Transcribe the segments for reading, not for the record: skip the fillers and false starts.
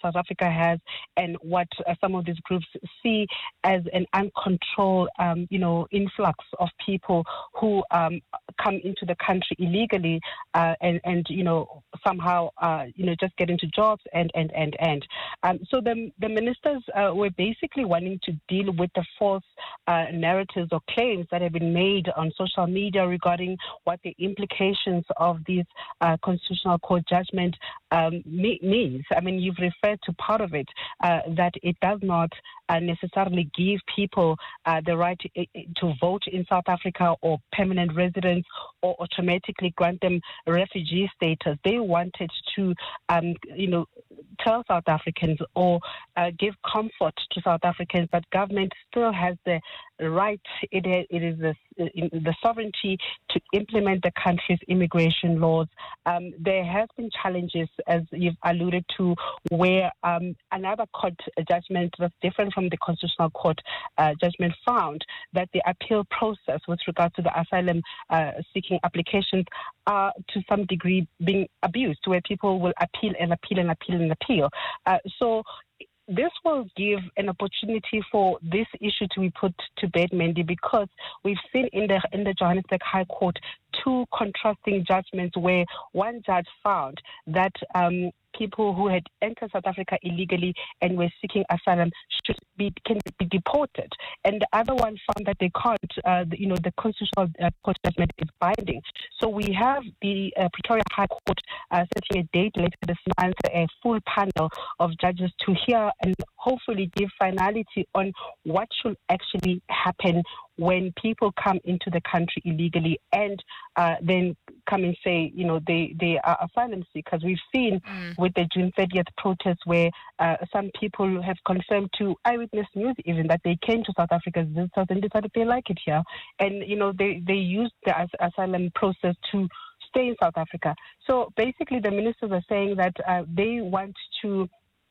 South Africa has and what some of these groups see as an uncontrolled, influx of people who come into the country illegally and somehow, just get into jobs and. So the ministers were basically wanting to deal with the false narratives or claims that have been made on social media regarding what the implications of these Constitutional Court judgment means. I mean, you've referred to part of it, that it does not necessarily give people the right to vote in South Africa or permanent residence or automatically grant them refugee status. They wanted to, tell South Africans or give comfort to South Africans, but government still has the right, it is the sovereignty to implement the country's immigration laws. There has been challenges, as you've alluded to, where another court judgment that's different from the Constitutional Court judgment found that the appeal process with regard to the asylum seeking applications are to some degree being abused, where people will appeal and appeal and appeal and appeal. So this will give an opportunity for this issue to be put to bed, Mandy, because we've seen in the Johannesburg High Court two contrasting judgments where one judge found that people who had entered South Africa illegally and were seeking asylum can be deported, and the other one found that they can't. The Constitutional Court judgment is binding. So we have the Pretoria High Court setting a date later this month, a full panel of judges to hear and hopefully give finality on what should actually happen when people come into the country illegally and then come and say, they are asylum seekers. We've seen with the June 30th protests where some people have confirmed to Eyewitness News even that they came to South Africa as visitors and decided they like it here. And, they used the asylum process to stay in South Africa. So basically the ministers are saying that they want to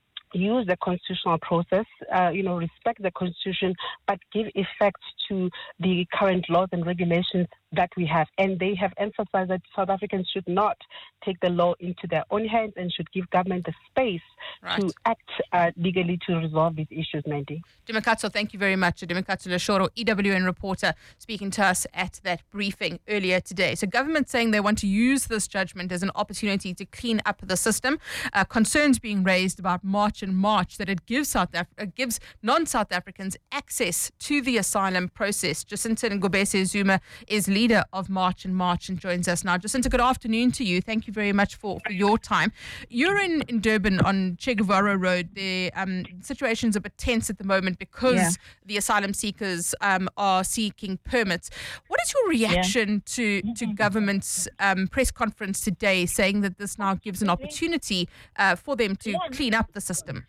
use the constitutional process, respect the constitution, but give effect to the current laws and regulations that we have. And they have emphasized that South Africans should not take the law into their own hands and should give government the space to act legally to resolve these issues, Mandy. Dimakatso, thank you very much. Dimakatso Leshoro, EWN reporter, speaking to us at that briefing earlier today. So government saying they want to use this judgment as an opportunity to clean up the system. Concerns being raised about March and March that it gives gives non-South Africans access to the asylum process. Jacinta Ngobese Zuma is leader of March and March and joins us now. Jacinta, good afternoon to you. Thank you very much for your time. You're in Durban on Che Guevara Road. The situation's a bit tense at the moment because the asylum seekers are seeking permits. What is your reaction to government's press conference today saying that this now gives an opportunity for them to clean up the system?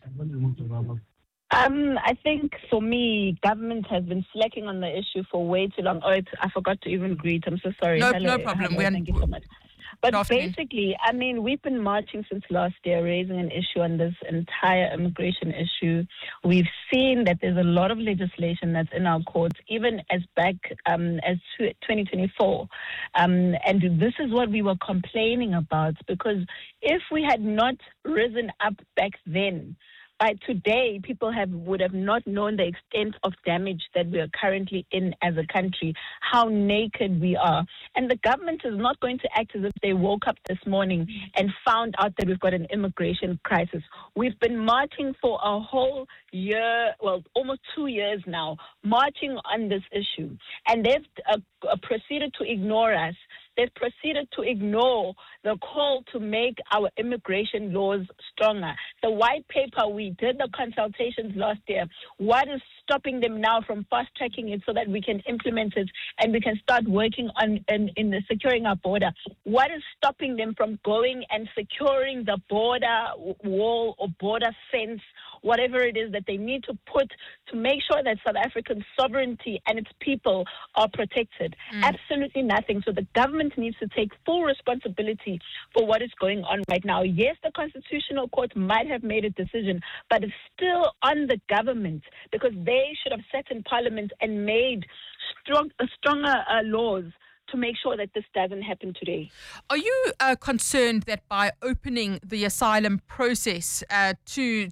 I think for me, government has been slacking on the issue for way too long. I forgot to even greet. I'm so sorry. No problem. Hello, thank you so much. But basically, we've been marching since last year, raising an issue on this entire immigration issue. We've seen that there's a lot of legislation that's in our courts, even as back as 2024. And this is what we were complaining about, because if we had not risen up back then, by today, people would have not known the extent of damage that we are currently in as a country, how naked we are. And the government is not going to act as if they woke up this morning and found out that we've got an immigration crisis. We've been marching for a whole year, almost 2 years now, marching on this issue. And they've proceeded to ignore us. They've proceeded to ignore the call to make our immigration laws stronger. The white paper, we did the consultations last year. What is stopping them now from fast-tracking it so that we can implement it and we can start working on in the securing our border? What is stopping them from going and securing the border wall or border fence, whatever it is that they need to put to make sure that South African sovereignty and its people are protected? Absolutely nothing. So the government needs to take full responsibility for what is going on right now. Yes, the Constitutional Court might have made a decision, but it's still on the government, because they should have sat in Parliament and made stronger laws to make sure that this doesn't happen today. Are you concerned that by opening the asylum process to